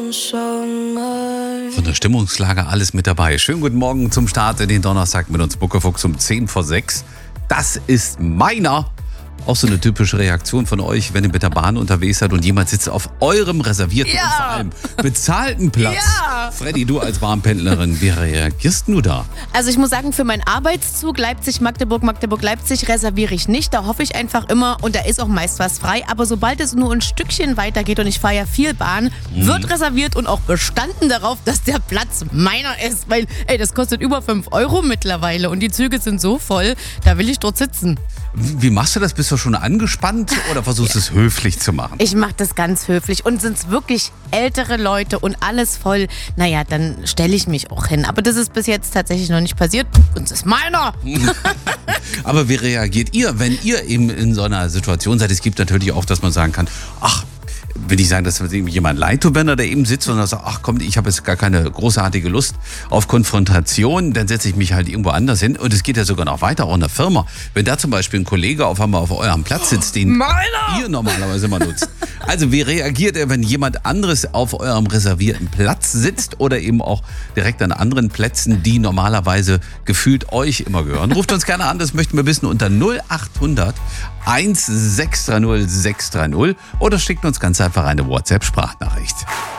Von der Stimmungslage alles mit dabei. Schönen guten Morgen zum Start in den Donnerstag mit uns Muckefuchs um 10 vor 6. Das ist meiner. Auch so eine typische Reaktion von euch, wenn ihr mit der Bahn unterwegs seid und jemand sitzt auf eurem reservierten und vor allem bezahlten Platz. Ja. Freddy, du als Bahnpendlerin, wie reagierst du da? Also ich muss sagen, für meinen Arbeitszug Leipzig-Magdeburg, Magdeburg-Leipzig reserviere ich nicht. Da hoffe ich einfach immer, und da ist auch meist was frei. Aber sobald es nur ein Stückchen weitergeht, und ich fahre ja viel Bahn, wird reserviert und auch bestanden darauf, dass der Platz meiner ist. Weil, das kostet über 5 € mittlerweile und die Züge sind so voll, da will ich dort sitzen. Wie machst du das? Bist du schon angespannt oder versuchst du es höflich zu machen? Ich mache das ganz höflich. Und sind es wirklich ältere Leute und alles voll, naja, dann stelle ich mich auch hin. Aber das ist bis jetzt tatsächlich noch nicht passiert. Und es ist meiner. Aber wie reagiert ihr, wenn ihr eben in so einer Situation seid? Es gibt natürlich auch, dass man sagen kann, ach, will ich sagen, dass jemand leid tut, wenn er da eben sitzt und sagt, ach komm, ich habe jetzt gar keine großartige Lust auf Konfrontation, dann setze ich mich halt irgendwo anders hin. Und es geht ja sogar noch weiter, auch in der Firma. Wenn da zum Beispiel ein Kollege auf einmal auf eurem Platz sitzt, den ihr normalerweise immer nutzt. Also wie reagiert ihr, wenn jemand anderes auf eurem reservierten Platz sitzt oder eben auch direkt an anderen Plätzen, die normalerweise gefühlt euch immer gehören? Ruft uns gerne an, das möchten wir wissen, unter 0800 1630 630 oder schickt uns ganz einfach eine WhatsApp-Sprachnachricht.